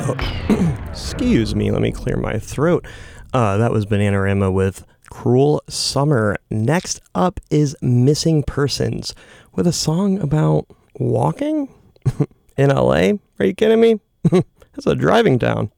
Excuse me, let me clear my throat. That was Bananarama with Cruel Summer. Next up is Missing Persons with a song about walking in LA. Are you kidding me? It's a driving town.